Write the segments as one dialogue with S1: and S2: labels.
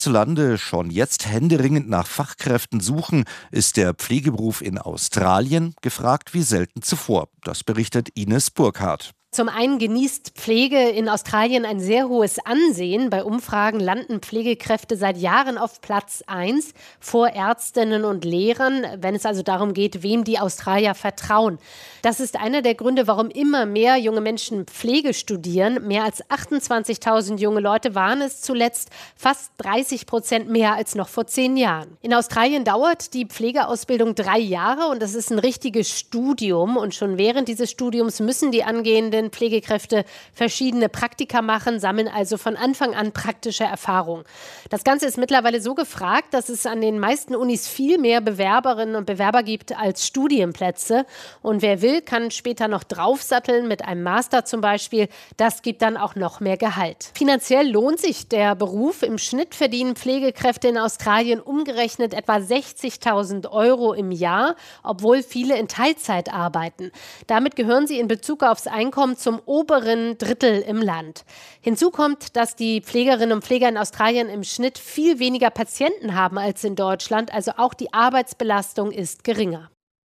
S1: Hierzulande schon jetzt händeringend nach Fachkräften suchen, ist der Pflegeberuf in Australien gefragt wie selten zuvor. Das berichtet Ines Burkhardt.
S2: Zum einen genießt Pflege in Australien ein sehr hohes Ansehen. Bei Umfragen landen Pflegekräfte seit Jahren auf Platz 1 vor Ärztinnen und Lehrern, wenn es also darum geht, wem die Australier vertrauen. Das ist einer der Gründe, warum immer mehr junge Menschen Pflege studieren. Mehr als 28.000 junge Leute waren es zuletzt, fast 30% mehr als noch vor 10 Jahren. In Australien dauert die Pflegeausbildung 3 Jahre und das ist ein richtiges Studium. Und schon während dieses Studiums müssen die angehenden Pflegekräfte verschiedene Praktika machen, sammeln also von Anfang an praktische Erfahrung. Das Ganze ist mittlerweile so gefragt, dass es an den meisten Unis viel mehr Bewerberinnen und Bewerber gibt als Studienplätze. Und wer will, kann später noch draufsatteln mit einem Master zum Beispiel. Das gibt dann auch noch mehr Gehalt. Finanziell lohnt sich der Beruf. Im Schnitt verdienen Pflegekräfte in Australien umgerechnet etwa 60.000 € im Jahr, obwohl viele in Teilzeit arbeiten. Damit gehören sie in Bezug aufs Einkommen zum oberen Drittel im Land. Hinzu kommt, dass die Pflegerinnen und Pfleger in Australien im Schnitt viel weniger Patienten haben als in Deutschland. Also auch die Arbeitsbelastung ist geringer.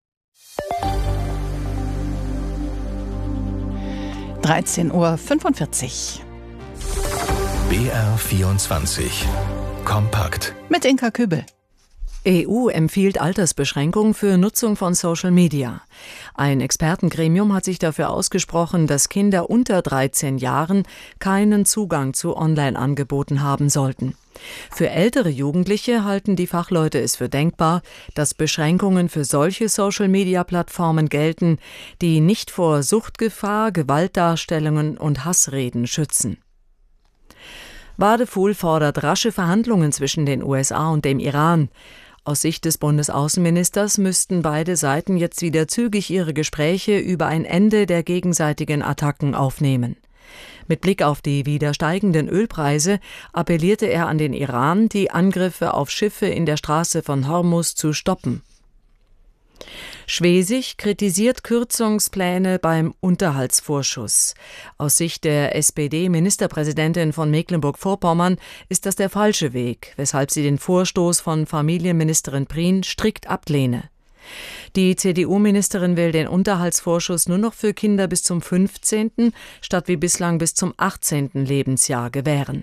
S3: 13:45 Uhr.
S4: BR24 Kompakt
S3: Mit Inka Kübel.
S5: EU empfiehlt Altersbeschränkung für Nutzung von Social Media. Ein Expertengremium hat sich dafür ausgesprochen, dass Kinder unter 13 Jahren keinen Zugang zu Online-Angeboten haben sollten. Für ältere Jugendliche halten die Fachleute es für denkbar, dass Beschränkungen für solche Social-Media-Plattformen gelten, die nicht vor Suchtgefahr, Gewaltdarstellungen und Hassreden schützen. Wadefuhl fordert rasche Verhandlungen zwischen den USA und dem Iran. Aus Sicht des Bundesaußenministers müssten beide Seiten jetzt wieder zügig ihre Gespräche über ein Ende der gegenseitigen Attacken aufnehmen. Mit Blick auf die wieder steigenden Ölpreise appellierte er an den Iran, die Angriffe auf Schiffe in der Straße von Hormuz zu stoppen. Schwesig kritisiert Kürzungspläne beim Unterhaltsvorschuss. Aus Sicht der SPD-Ministerpräsidentin von Mecklenburg-Vorpommern ist das der falsche Weg, weshalb sie den Vorstoß von Familienministerin Prien strikt ablehne. Die CDU-Ministerin will den Unterhaltsvorschuss nur noch für Kinder bis zum 15. statt wie bislang bis zum 18. Lebensjahr gewähren.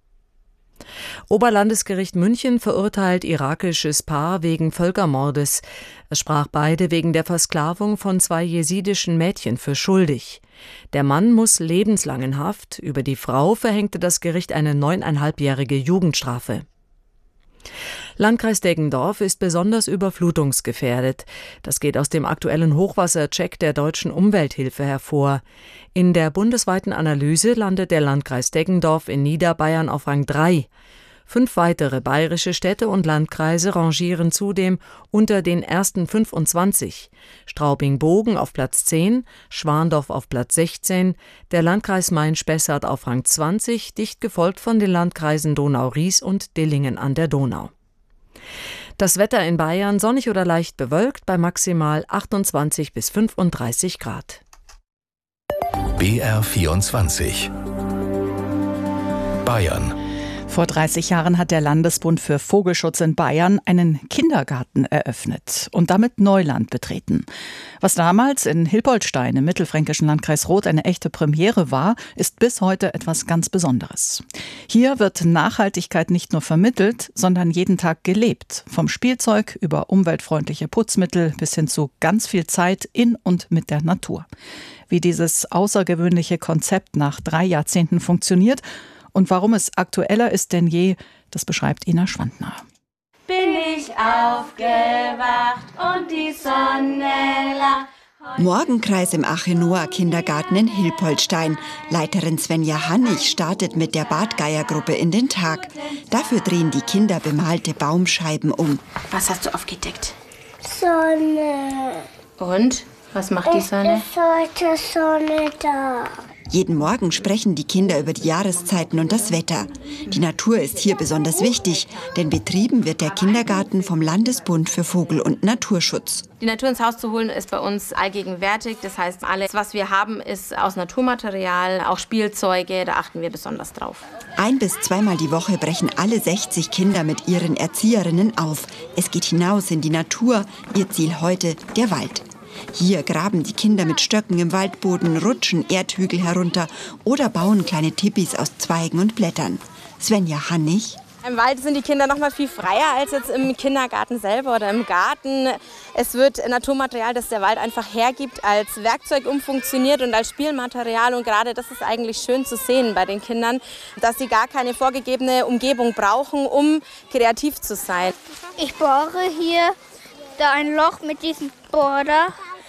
S5: Oberlandesgericht München verurteilt irakisches Paar wegen Völkermordes. Es sprach beide wegen der Versklavung von 2 jesidischen Mädchen für schuldig. Der Mann muss lebenslang in Haft. Über die Frau verhängte das Gericht eine 9,5-jährige Jugendstrafe. Landkreis Deggendorf ist besonders überflutungsgefährdet. Das geht aus dem aktuellen Hochwassercheck der Deutschen Umwelthilfe hervor. In der bundesweiten Analyse landet der Landkreis Deggendorf in Niederbayern auf Rang 3. 5 weitere bayerische Städte und Landkreise rangieren zudem unter den ersten 25. Straubing-Bogen auf Platz 10, Schwandorf auf Platz 16, der Landkreis Main-Spessart auf Rang 20, dicht gefolgt von den Landkreisen Donau-Ries und Dillingen an der Donau. Das Wetter in Bayern sonnig oder leicht bewölkt bei maximal 28 bis 35 Grad.
S4: BR24 Bayern.
S3: Vor 30 Jahren hat der Landesbund für Vogelschutz in Bayern einen Kindergarten eröffnet und damit Neuland betreten. Was damals in Hilpoltstein im mittelfränkischen Landkreis Roth eine echte Premiere war, ist bis heute etwas ganz Besonderes. Hier wird Nachhaltigkeit nicht nur vermittelt, sondern jeden Tag gelebt. Vom Spielzeug über umweltfreundliche Putzmittel bis hin zu ganz viel Zeit in und mit der Natur. Wie dieses außergewöhnliche Konzept nach 3 Jahrzehnten funktioniert und warum es aktueller ist denn je, das beschreibt Ina Schwandner.
S6: Bin ich aufgewacht und die Sonne lacht.
S7: Morgenkreis im Achenoa-Kindergarten in Hilpoltstein. Leiterin Svenja Hannig startet mit der Bartgeier-Gruppe in den Tag. Dafür drehen die Kinder bemalte Baumscheiben um.
S6: Was hast du aufgedeckt?
S8: Sonne.
S6: Und? Was macht die Sonne?
S8: Es ist heute Sonne da.
S7: Jeden Morgen sprechen die Kinder über die Jahreszeiten und das Wetter. Die Natur ist hier besonders wichtig, denn betrieben wird der Kindergarten vom Landesbund für Vogel- und Naturschutz.
S8: Die Natur ins Haus zu holen ist bei uns allgegenwärtig. Das heißt, alles, was wir haben, ist aus Naturmaterial, auch Spielzeuge, da achten wir besonders drauf.
S7: 1- bis 2-mal die Woche brechen alle 60 Kinder mit ihren Erzieherinnen auf. Es geht hinaus in die Natur. Ihr Ziel heute der Wald. Hier graben die Kinder mit Stöcken im Waldboden, rutschen Erdhügel herunter oder bauen kleine Tipis aus Zweigen und Blättern. Svenja Hannig.
S8: Im Wald sind die Kinder noch mal viel freier als jetzt im Kindergarten selber oder im Garten. Es wird Naturmaterial, das der Wald einfach hergibt, als Werkzeug umfunktioniert und als Spielmaterial. Und gerade das ist eigentlich schön zu sehen bei den Kindern, dass sie gar keine vorgegebene Umgebung brauchen, um kreativ zu sein.
S9: Ich bohre hier da ein Loch mit diesem Bohrer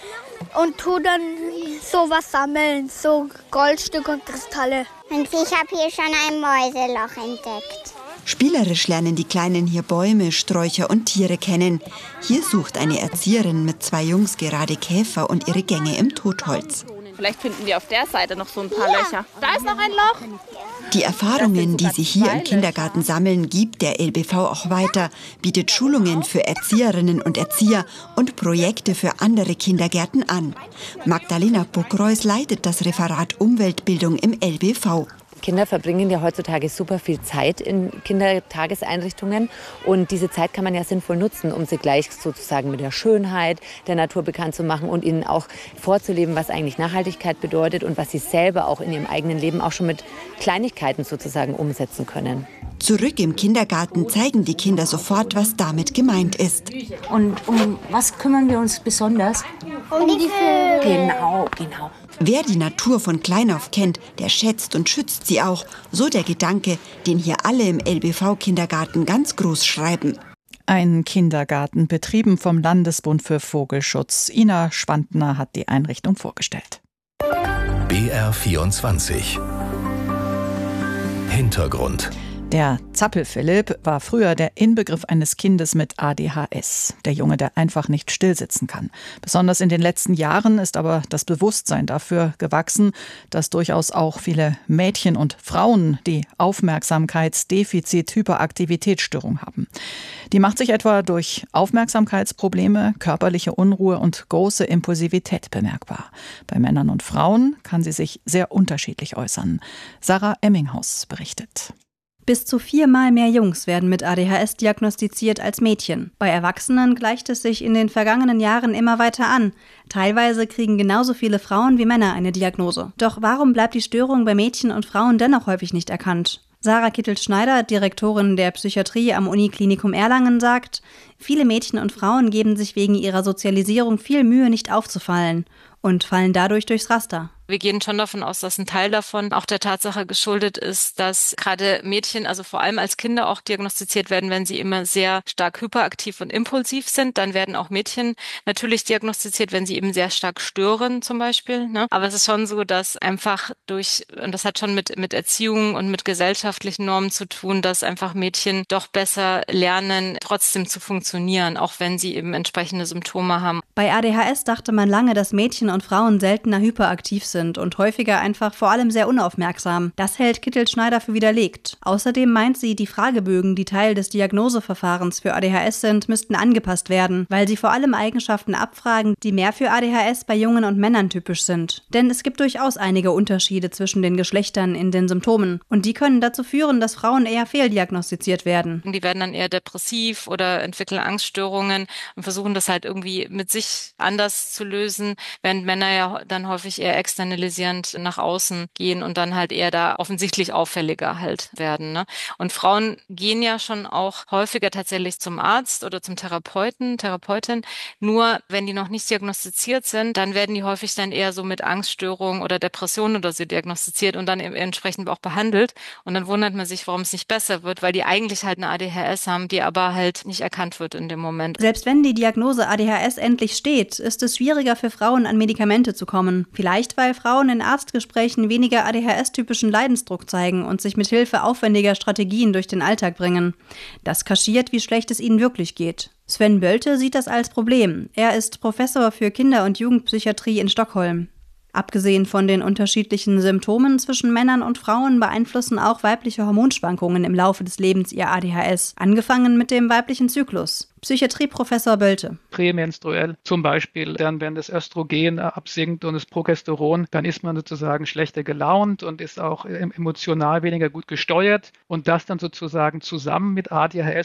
S9: und tue dann sowas sammeln, so Goldstücke und Kristalle.
S10: Und ich habe hier schon ein Mäuseloch entdeckt.
S7: Spielerisch lernen die Kleinen hier Bäume, Sträucher und Tiere kennen. Hier sucht eine Erzieherin mit 2 Jungs gerade Käfer und ihre Gänge im Totholz.
S11: Vielleicht finden wir auf der Seite noch so ein paar Löcher. Da ist noch ein Loch.
S7: Die Erfahrungen, die sie hier im Kindergarten sammeln, gibt der LBV auch weiter, bietet Schulungen für Erzieherinnen und Erzieher und Projekte für andere Kindergärten an. Magdalena Buckreus leitet das Referat Umweltbildung im LBV.
S12: Kinder verbringen ja heutzutage super viel Zeit in Kindertageseinrichtungen und diese Zeit kann man ja sinnvoll nutzen, um sie gleich sozusagen mit der Schönheit der Natur bekannt zu machen und ihnen auch vorzuleben, was eigentlich Nachhaltigkeit bedeutet und was sie selber auch in ihrem eigenen Leben auch schon mit Kleinigkeiten sozusagen umsetzen können.
S7: Zurück im Kindergarten zeigen die Kinder sofort, was damit gemeint ist.
S13: Und um was kümmern wir uns besonders?
S9: Um die Vögel.
S13: Genau.
S7: Wer die Natur von klein auf kennt, der schätzt und schützt sie auch. So der Gedanke, den hier alle im LBV-Kindergarten ganz groß schreiben.
S3: Ein Kindergarten, betrieben vom Landesbund für Vogelschutz. Ina Schwandner hat die Einrichtung vorgestellt.
S4: BR24 Hintergrund.
S3: Der Zappel-Philipp war früher der Inbegriff eines Kindes mit ADHS. Der Junge, der einfach nicht stillsitzen kann. Besonders in den letzten Jahren ist aber das Bewusstsein dafür gewachsen, dass durchaus auch viele Mädchen und Frauen die Aufmerksamkeitsdefizit-Hyperaktivitätsstörung haben. Die macht sich etwa durch Aufmerksamkeitsprobleme, körperliche Unruhe und große Impulsivität bemerkbar. Bei Männern und Frauen kann sie sich sehr unterschiedlich äußern. Sarah Emminghaus berichtet.
S14: Bis zu 4-mal mehr Jungs werden mit ADHS diagnostiziert als Mädchen. Bei Erwachsenen gleicht es sich in den vergangenen Jahren immer weiter an. Teilweise kriegen genauso viele Frauen wie Männer eine Diagnose. Doch warum bleibt die Störung bei Mädchen und Frauen dennoch häufig nicht erkannt? Sarah Kittel-Schneider, Direktorin der Psychiatrie am Uniklinikum Erlangen, sagt, viele Mädchen und Frauen geben sich wegen ihrer Sozialisierung viel Mühe, nicht aufzufallen und fallen dadurch durchs Raster.
S15: Wir gehen schon davon aus, dass ein Teil davon auch der Tatsache geschuldet ist, dass gerade Mädchen, also vor allem als Kinder auch diagnostiziert werden, wenn sie immer sehr stark hyperaktiv und impulsiv sind. Dann werden auch Mädchen natürlich diagnostiziert, wenn sie eben sehr stark stören zum Beispiel. Ne? Aber es ist schon so, dass einfach und das hat schon mit Erziehung und mit gesellschaftlichen Normen zu tun, dass einfach Mädchen doch besser lernen, trotzdem zu funktionieren, auch wenn sie eben entsprechende Symptome haben.
S14: Bei ADHS dachte man lange, dass Mädchen und Frauen seltener hyperaktiv sind und häufiger einfach vor allem sehr unaufmerksam. Das hält Kittel-Schneider für widerlegt. Außerdem meint sie, die Fragebögen, die Teil des Diagnoseverfahrens für ADHS sind, müssten angepasst werden, weil sie vor allem Eigenschaften abfragen, die mehr für ADHS bei Jungen und Männern typisch sind. Denn es gibt durchaus einige Unterschiede zwischen den Geschlechtern in den Symptomen. Und die können dazu führen, dass Frauen eher fehldiagnostiziert werden.
S15: Die werden dann eher depressiv oder entwickeln Angststörungen und versuchen das halt irgendwie mit sich anders zu lösen, während Männer ja dann häufig eher externisierend nach außen gehen und dann halt eher da offensichtlich auffälliger halt werden. Ne? Und Frauen gehen ja schon auch häufiger tatsächlich zum Arzt oder zum Therapeutin. Nur wenn die noch nicht diagnostiziert sind, dann werden die häufig dann eher so mit Angststörungen oder Depressionen oder so diagnostiziert und dann entsprechend auch behandelt. Und dann wundert man sich, warum es nicht besser wird, weil die eigentlich halt eine ADHS haben, die aber halt nicht erkannt wird in dem Moment.
S14: Selbst wenn die Diagnose ADHS endlich steht, ist es schwieriger für Frauen, an Medikamente zu kommen. Vielleicht, weil Frauen in Arztgesprächen weniger ADHS-typischen Leidensdruck zeigen und sich mit Hilfe aufwendiger Strategien durch den Alltag bringen. Das kaschiert, wie schlecht es ihnen wirklich geht. Sven Bölte sieht das als Problem. Er ist Professor für Kinder- und Jugendpsychiatrie in Stockholm. Abgesehen von den unterschiedlichen Symptomen zwischen Männern und Frauen beeinflussen auch weibliche Hormonschwankungen im Laufe des Lebens ihr ADHS, angefangen mit dem weiblichen Zyklus. Psychiatrieprofessor Bölte.
S16: Prämenstruell zum Beispiel, dann wenn das Östrogen absinkt und das Progesteron, dann ist man sozusagen schlechter gelaunt und ist auch emotional weniger gut gesteuert. Und das dann sozusagen zusammen mit ADHS